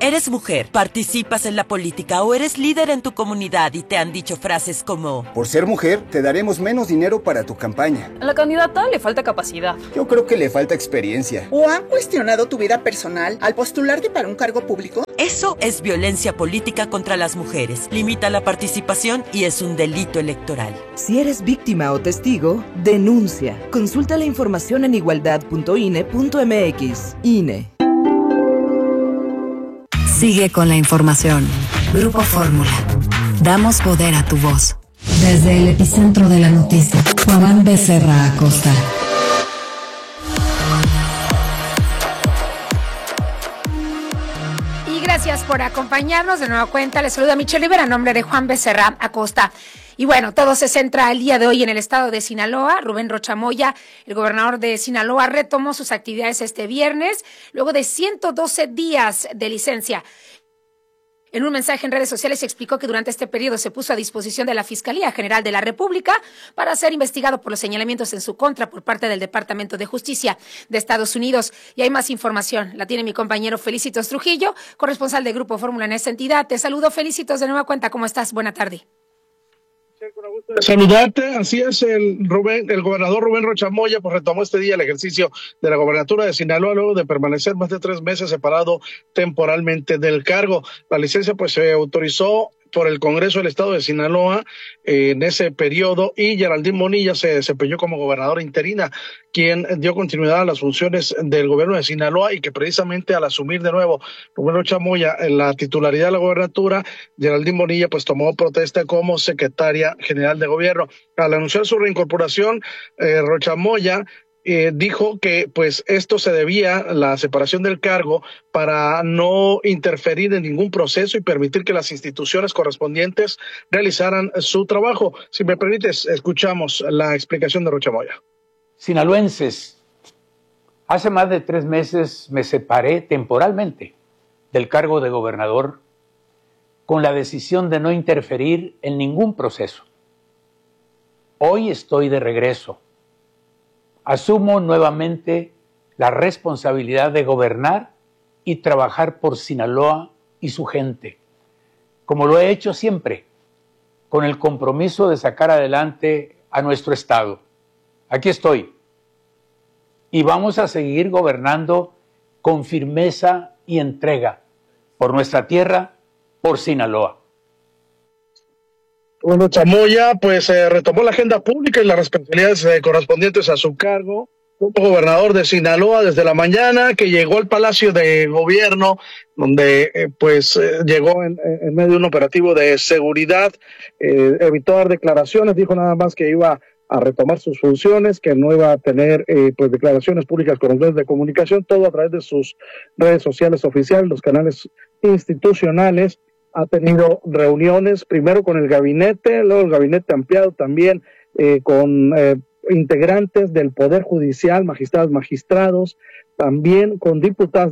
Eres mujer, participas en la política o eres líder en tu comunidad y te han dicho frases como: por ser mujer, te daremos menos dinero para tu campaña. A la candidata le falta capacidad. Yo creo que le falta experiencia. ¿O han cuestionado tu vida personal al postularte para un cargo público? Eso es violencia política contra las mujeres. Limita la participación y es un delito electoral. Si eres víctima o testigo, denuncia. Consulta la información en igualdad.ine.mx. INE. Sigue con la información. Grupo Fórmula. Damos poder a tu voz. Desde el epicentro de la noticia, Juan Becerra Acosta. Gracias por acompañarnos de nueva cuenta. Les saluda Michelle Rivera a nombre de Juan Becerra Acosta. Y bueno, todo se centra el día de hoy en el estado de Sinaloa. Rubén Rocha Moya, el gobernador de Sinaloa, retomó sus actividades este viernes, luego de 112 días de licencia. En un mensaje en redes sociales explicó que durante este periodo se puso a disposición de la Fiscalía General de la República para ser investigado por los señalamientos en su contra por parte del Departamento de Justicia de Estados Unidos. Y hay más información, la tiene mi compañero Felicitos Trujillo, corresponsal de Grupo Fórmula en esa entidad. Te saludo, Felicitos, de nueva cuenta. ¿Cómo estás? Buena tarde. Saludarte, así es, el gobernador Rubén Rocha Moya pues retomó este día el ejercicio de la gobernatura de Sinaloa luego de permanecer más de 3 meses separado temporalmente del cargo. La licencia pues se autorizó por el Congreso del Estado de Sinaloa en ese periodo y Geraldine Bonilla se desempeñó como gobernadora interina, quien dio continuidad a las funciones del gobierno de Sinaloa y que precisamente al asumir de nuevo Rubén Rocha Moya en la titularidad de la gobernatura, Geraldine Bonilla pues tomó protesta como secretaria general de gobierno. Al anunciar su reincorporación, Rocha Moya dijo que pues esto se debía la separación del cargo para no interferir en ningún proceso y permitir que las instituciones correspondientes realizaran su trabajo. Si me permites, escuchamos la explicación de Rocha Moya. Sinaloenses, hace más de 3 meses me separé temporalmente del cargo de gobernador con la decisión de no interferir en ningún proceso. Hoy estoy de regreso. Asumo nuevamente la responsabilidad de gobernar y trabajar por Sinaloa y su gente, como lo he hecho siempre, con el compromiso de sacar adelante a nuestro estado. Aquí estoy. Y vamos a seguir gobernando con firmeza y entrega por nuestra tierra, por Sinaloa. Bueno, Chamoya pues retomó la agenda pública y las responsabilidades correspondientes a su cargo como gobernador de Sinaloa desde la mañana, que llegó al Palacio de Gobierno, donde llegó en medio de un operativo de seguridad, evitó dar declaraciones, dijo nada más que iba a retomar sus funciones, que no iba a tener declaraciones públicas con los medios de comunicación, todo a través de sus redes sociales oficiales, los canales institucionales. Ha tenido reuniones primero con el gabinete, luego el gabinete ampliado también con integrantes del Poder Judicial, magistrados, también con diputados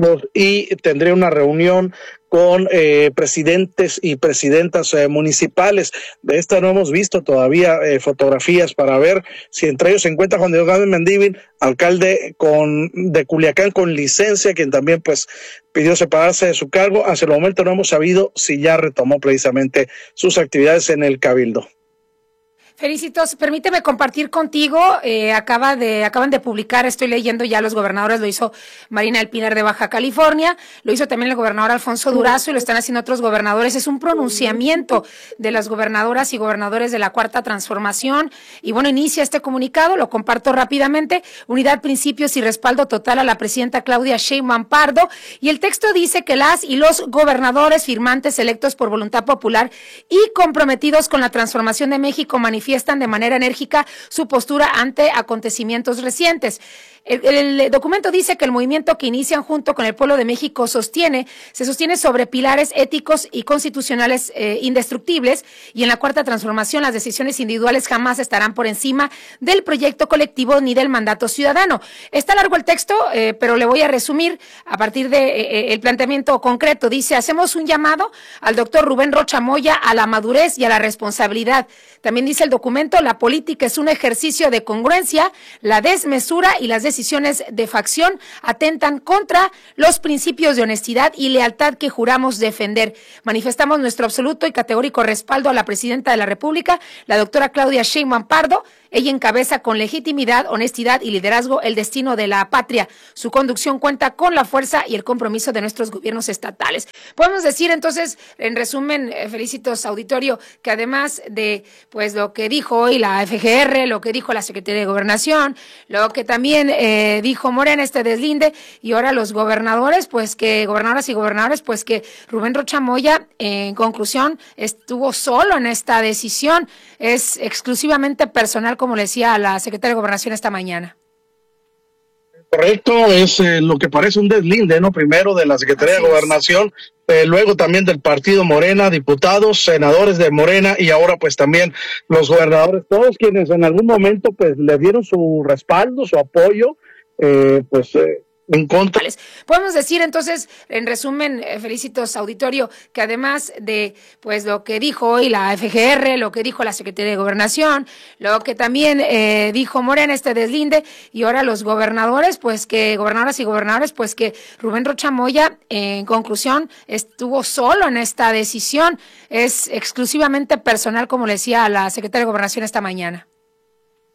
y tendría una reunión con presidentes y presidentas municipales. De esta no hemos visto todavía fotografías para ver si entre ellos se encuentra Juan Diego Gámez Mendívil, alcalde de Culiacán con licencia, quien también pues pidió separarse de su cargo. Hasta el momento no hemos sabido si ya retomó precisamente sus actividades en el Cabildo. Felicitos, permíteme compartir contigo, acaban de publicar, estoy leyendo ya los gobernadores, lo hizo Marina del Pilar de Baja California, lo hizo también el gobernador Alfonso Durazo y lo están haciendo otros gobernadores. Es un pronunciamiento de las gobernadoras y gobernadores de la Cuarta Transformación y bueno, inicia este comunicado, lo comparto rápidamente: unidad, principios y respaldo total a la presidenta Claudia Sheinbaum Pardo, y el texto dice que las y los gobernadores firmantes electos por voluntad popular y comprometidos con la transformación de México manifiestan de manera enérgica su postura ante acontecimientos recientes. El documento dice que el movimiento que inician junto con el pueblo de México se sostiene sobre pilares éticos y constitucionales indestructibles, y en la Cuarta Transformación las decisiones individuales jamás estarán por encima del proyecto colectivo ni del mandato ciudadano. Está largo el texto, pero le voy a resumir a partir de el planteamiento concreto. Dice: hacemos un llamado al doctor Rubén Rocha Moya a la madurez y a la responsabilidad. También dice el documento: la política es un ejercicio de congruencia, la desmesura y las decisiones de facción atentan contra los principios de honestidad y lealtad que juramos defender. Manifestamos nuestro absoluto y categórico respaldo a la presidenta de la República, la doctora Claudia Sheinbaum Pardo. Ella encabeza con legitimidad, honestidad y liderazgo el destino de la patria. Su conducción cuenta con la fuerza y el compromiso de nuestros gobiernos estatales. Podemos decir entonces, en resumen, Felicitos auditorio, que además de pues lo que dijo hoy la FGR, lo que dijo la Secretaría de Gobernación, lo que también dijo Morena, este deslinde, y ahora los gobernadores, pues que gobernadoras y gobernadores, pues que Rubén Rocha Moya, en conclusión, estuvo solo en esta decisión. Es exclusivamente personal, como le decía a la Secretaria de Gobernación esta mañana. Correcto, es lo que parece un deslinde, ¿no? Primero de la Secretaría de Gobernación, luego también del partido Morena, diputados, senadores de Morena y ahora pues también los gobernadores, todos quienes en algún momento pues le dieron su respaldo, su apoyo, en contra. Podemos decir entonces, en resumen, Felicitos auditorio, que además de pues lo que dijo hoy la FGR, lo que dijo la Secretaría de Gobernación, lo que también dijo Morena, este deslinde, y ahora los gobernadores, pues que gobernadoras y gobernadores, pues que Rubén Rocha Moya, en conclusión, estuvo solo en esta decisión. Es exclusivamente personal, como le decía a la Secretaria de Gobernación esta mañana.